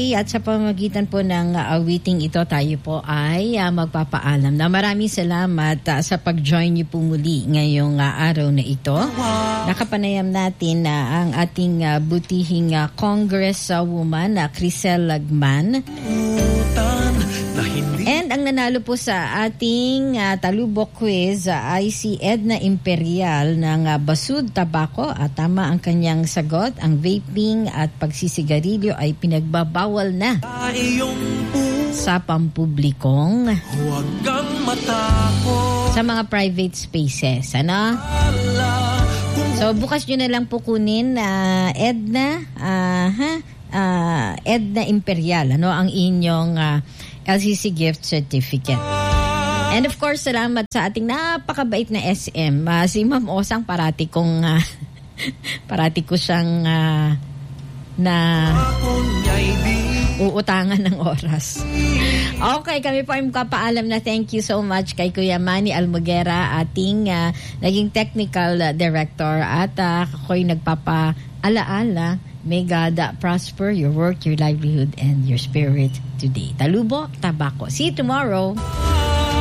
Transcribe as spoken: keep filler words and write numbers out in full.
Okay, at sa pamamagitan po ng uh, awiting ito, tayo po ay uh, magpapaalam na maraming salamat uh, sa pag-join niyo po muli ngayong uh, araw na ito. Nakapanayam natin na uh, ang ating uh, butihing uh, Congresswoman, uh, Crisel Lagman. And ang nanalo po sa ating uh, talubok quiz uh, ay si Edna Imperial ng uh, Basud Tabaco. At uh, tama ang kanyang sagot. Ang vaping at pagsisigarilyo ay pinagbabawal na sa pampublikong sa mga private spaces. Ano? So bukas nyo na lang po kunin uh, Edna uh, ha? Uh, Edna Imperial, ano ang inyong uh, L C C gift certificate. And of course, salamat sa ating napakabait na S M. Uh, si Ma'am Osang parati kong uh, parati ko siyang uh, na uutangan ng oras. Okay, kami po ay magpapaalam na thank you so much kay Kuya Manny Almogera, ating uh, naging technical uh, director, at uh, ako'y nagpapaalaala. May God uh, prosper your work, your livelihood, and your spirit today. Talubok Tabaco. See you tomorrow.